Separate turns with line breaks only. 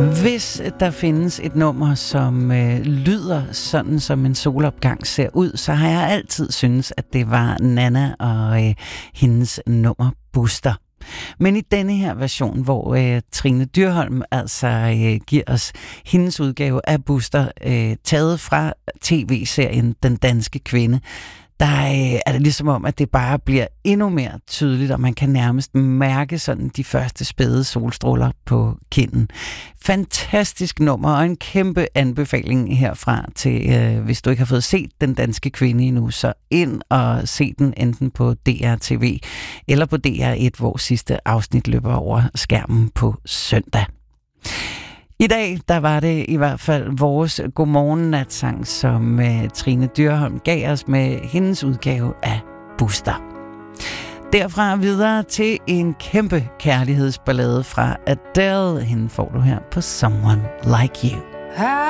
Hvis der findes et nummer, som lyder sådan, som en solopgang ser ud, så har jeg altid syntes, at det var Nanna og hendes nummer Buster. Men i denne her version, hvor Trine Dyrholm altså giver os hendes udgave af Buster, taget fra tv-serien Den Danske Kvinde, der er det ligesom om, at det bare bliver endnu mere tydeligt, og man kan nærmest mærke sådan de første spæde solstråler på kinden. Fantastisk nummer, og en kæmpe anbefaling herfra til, hvis du ikke har fået set Den Danske Kvinde endnu, så ind og se den enten på DRTV eller på DR1, hvor sidste afsnit løber over skærmen på søndag. I dag, der var det i hvert fald vores godmorgen-natsang, som Trine Dyrholm gav os med hendes udgave af Buster. Derfra videre til en kæmpe kærlighedsballade fra Adele. Hende får du her på Someone Like You.